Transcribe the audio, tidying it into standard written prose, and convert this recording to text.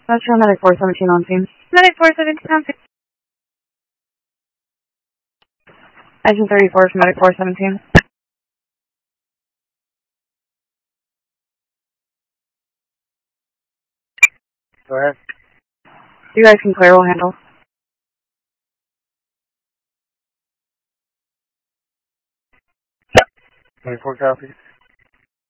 Metro Medic 417 on scene. Medic 417 on scene. Agent 34 from Medic 417. Go ahead. You guys can clear, we'll handle. 24 copies.